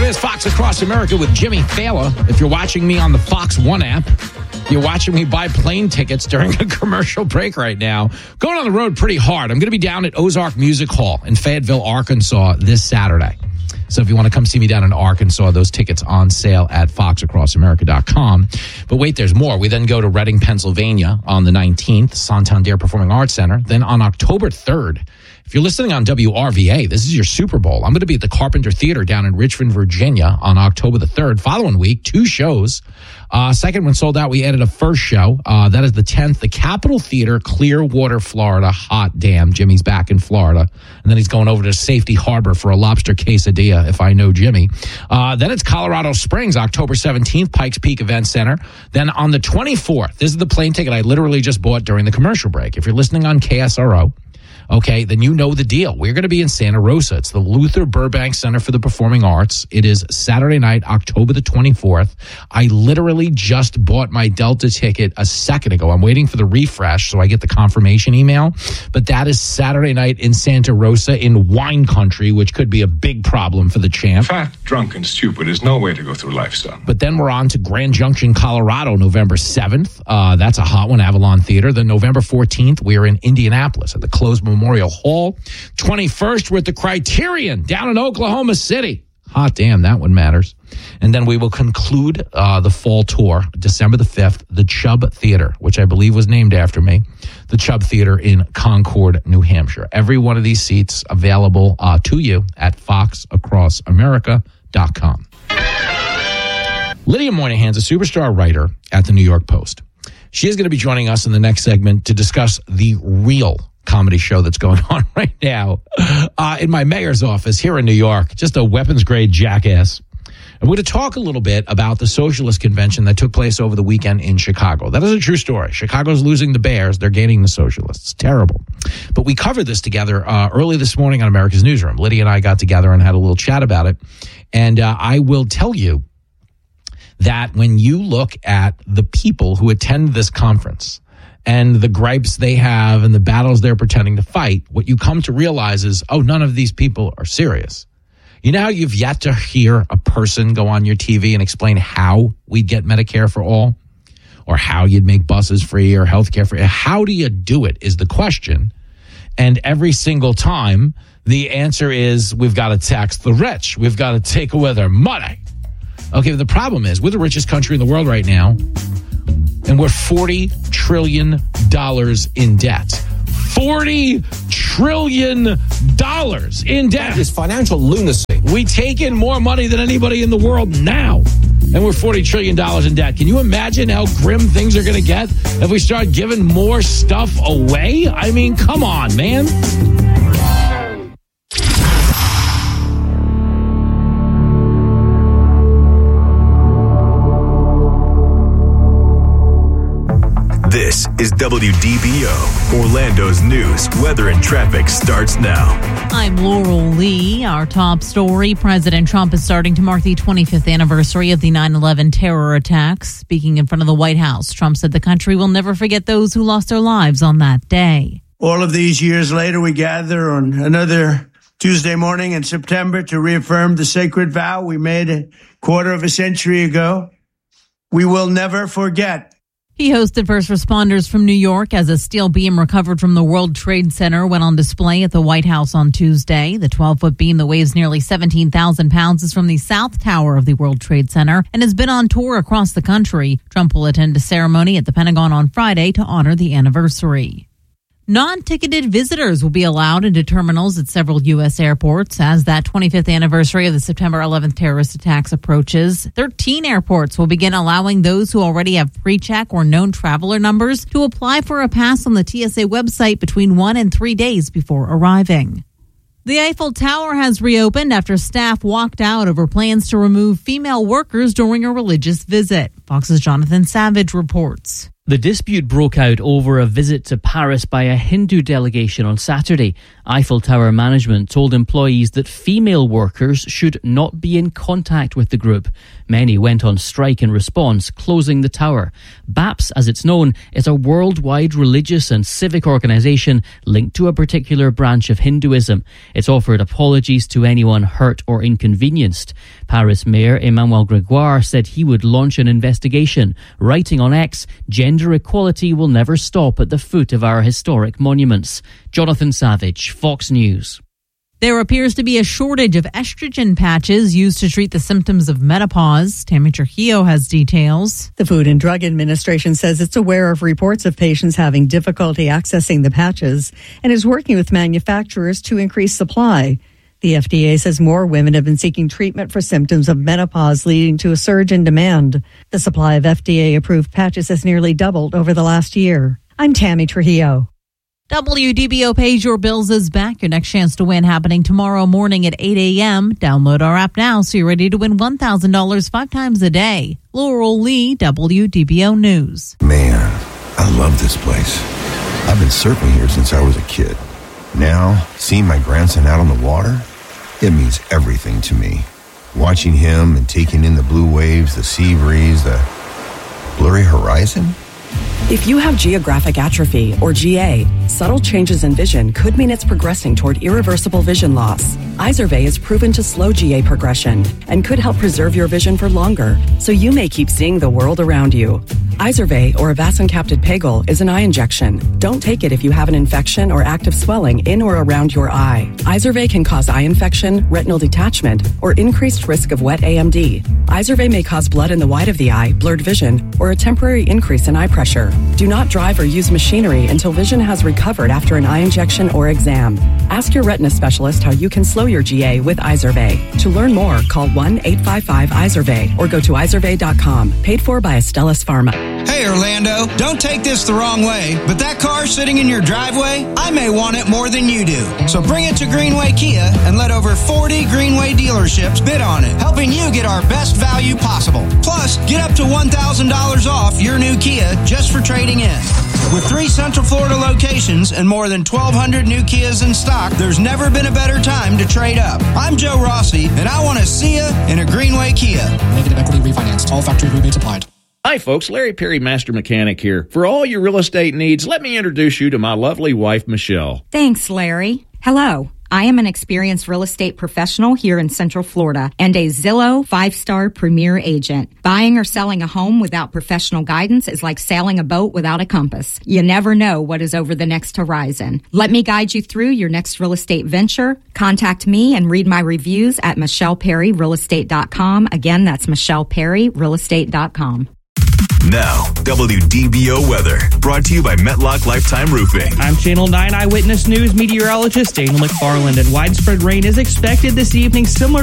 is Fox Across America with Jimmy Thaler. If you're watching me on the Fox One app, you're watching me buy plane tickets during a commercial break right now. Going on the road pretty hard. I'm going to be down at Ozark Music Hall in Fayetteville, Arkansas this Saturday. So if you want to come see me down in Arkansas, those tickets on sale at foxacrossamerica.com. But wait, there's more. We then go to Reading, Pennsylvania on the 19th, Santander Performing Arts Center. Then on October 3rd, if you're listening on WRVA, this is your Super Bowl. I'm going to be at the Carpenter Theater down in Richmond, Virginia on October the 3rd. Following week, 2 shows. Second one sold out. We added a first show. That is the 10th, the Capitol Theater, Clearwater, Florida. Hot damn. Jimmy's back in Florida. And then he's going over to Safety Harbor for a lobster quesadilla, if I know Jimmy. Then it's Colorado Springs, October 17th, Pikes Peak Event Center. Then on the 24th, this is the plane ticket I literally just bought during the commercial break. If you're listening on KSRO, okay, then you know the deal. We're going to be in Santa Rosa. It's the Luther Burbank Center for the Performing Arts. It is Saturday night, October the 24th. I literally just bought my Delta ticket a second ago. I'm waiting for the refresh so I get the confirmation email. But that is Saturday night in Santa Rosa in wine country, which could be a big problem for the champ. Fat, drunk, and stupid is no way to go through life, son. But then we're on to Grand Junction, Colorado, November 7th. That's a hot one, Avalon Theater. Then November 14th, we are in Indianapolis at the Closed Memorial Hall. 21st, we're at the Criterion down in Oklahoma City. Hot damn, that one matters. And then we will conclude the fall tour, December the 5th, the Chubb Theater, which I believe was named after me, the Chubb Theater in Concord, New Hampshire. Every one of these seats available to you at foxacrossamerica.com. Lydia Moynihan's a superstar writer at the New York Post. She is going to be joining us in the next segment to discuss the real comedy show that's going on right now in my mayor's office here in New York. Just a weapons-grade jackass. And we're going to talk a little bit about the socialist convention that took place over the weekend in Chicago. That is a true story. Chicago's losing the Bears. They're gaining the socialists. Terrible. But we covered this together early this morning on America's Newsroom. Lydia and I got together and had a little chat about it. And I will tell you that when you look at the people who attend this conference and the gripes they have and the battles they're pretending to fight, what you come to realize is, oh, none of these people are serious. You know how you've yet to hear a person go on your TV and explain how we'd get Medicare for all, or how you'd make buses free or healthcare free? How do you do it is the question. And every single time, the answer is, we've got to tax the rich. We've got to take away their money. Okay, but the problem is, we're the richest country in the world right now, and we're $40 trillion in debt. $40 trillion in debt. That is financial lunacy. We take in more money than anybody in the world now, and we're $40 trillion in debt. Can you imagine how grim things are going to get if we start giving more stuff away? I mean, come on, man. This is WDBO. Orlando's news, weather, and traffic starts now. I'm Laurel Lee. Our top story, President Trump is starting to mark the 25th anniversary of the 9/11 terror attacks. Speaking in front of the White House, Trump said the country will never forget those who lost their lives on that day. All of these years later, we gather on another Tuesday morning in September to reaffirm the sacred vow we made a quarter of a century ago. We will never forget. He hosted first responders from New York as a steel beam recovered from the World Trade Center went on display at the White House on Tuesday. The 12-foot beam that weighs nearly 17,000 pounds is from the South Tower of the World Trade Center and has been on tour across the country. Trump will attend a ceremony at the Pentagon on Friday to honor the anniversary. Non-ticketed visitors will be allowed into terminals at several U.S. airports as that 25th anniversary of the September 11th terrorist attacks approaches. 13 airports will begin allowing those who already have pre-check or known traveler numbers to apply for a pass on the TSA website between 1 and 3 days before arriving. The Eiffel Tower has reopened after staff walked out over plans to remove female workers during a religious visit. Fox's Jonathan Savage reports. The dispute broke out over a visit to Paris by a Hindu delegation on Saturday. Eiffel Tower management told employees that female workers should not be in contact with the group. Many went on strike in response, closing the tower. BAPS, as it's known, is a worldwide religious and civic organisation linked to a particular branch of Hinduism. It's offered apologies to anyone hurt or inconvenienced. Paris Mayor Emmanuel Grégoire said he would launch an investigation. Writing on X, gender equality will never stop at the foot of our historic monuments. Jonathan Savage, Fox News. There appears to be a shortage of estrogen patches used to treat the symptoms of menopause. Tammy Trujillo has details. The Food and Drug Administration says it's aware of reports of patients having difficulty accessing the patches and is working with manufacturers to increase supply. The FDA says more women have been seeking treatment for symptoms of menopause, leading to a surge in demand. The supply of FDA-approved patches has nearly doubled over the last year. I'm Tammy Trujillo. WDBO Pays Your Bills is back. Your next chance to win happening tomorrow morning at 8 a.m. Download our app now so you're ready to win $1,000 5 times a day. Laurel Lee, WDBO News. Man, I love this place. I've been surfing here since I was a kid. Now, seeing my grandson out on the water, it means everything to me. Watching him and taking in the blue waves, the sea breeze, the blurry horizon. If you have geographic atrophy, or GA, subtle changes in vision could mean it's progressing toward irreversible vision loss. Izervay is proven to slow GA progression and could help preserve your vision for longer, so you may keep seeing the world around you. Izervay, or avacincaptad pegol, is an eye injection. Don't take it if you have an infection or active swelling in or around your eye. Izervay can cause eye infection, retinal detachment, or increased risk of wet AMD. Izervay may cause blood in the white of the eye, blurred vision, or a temporary increase in eye pressure. Do not drive or use machinery until vision has recovered after an eye injection or exam. Ask your retina specialist how you can slow your GA with Izervay. To learn more, call 1-855-IZERVAY or go to izervay.com. Paid for by Astellas Pharma. Hey, Orlando, don't take this the wrong way, but that car sitting in your driveway, I may want it more than you do. So bring it to Greenway Kia and let over 40 Greenway dealerships bid on it, helping you get our best value possible. Plus, get up to $1,000 off your new Kia just for trading in. With 3 Central Florida locations and more than 1,200 new Kias in stock, there's never been a better time to trade up. I'm Joe Rossi, and I want to see you in a Greenway Kia. Negative equity refinanced. All factory rebates applied. Hi, folks. Larry Perry, Master Mechanic here. For all your real estate needs, let me introduce you to my lovely wife, Michelle. Thanks, Larry. Hello. I am an experienced real estate professional here in Central Florida and a Zillow 5-star premier agent. Buying or selling a home without professional guidance is like sailing a boat without a compass. You never know what is over the next horizon. Let me guide you through your next real estate venture. Contact me and read my reviews at MichellePerryRealestate.com. Again, that's MichellePerryRealestate.com. Now, WDBO weather, brought to you by Metlock Lifetime Roofing. I'm Channel 9 Eyewitness News meteorologist Daniel McFarland, and widespread rain is expected this evening, similar